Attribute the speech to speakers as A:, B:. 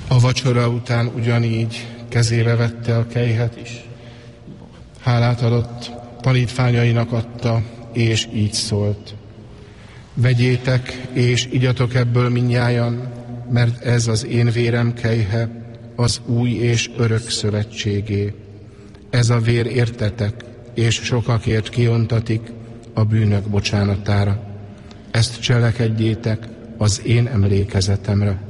A: A vacsora után ugyanígy kezébe vette a kelyhet is. Hálát adott, tanítványainak adta, és így szólt: vegyétek, és igyatok ebből mindnyájan, mert ez az én vérem kelyhe, az új és örök szövetségé. Ez a vér értetek, és sokakért kiontatik a bűnök bocsánatára. Ezt cselekedjétek az én emlékezetemre.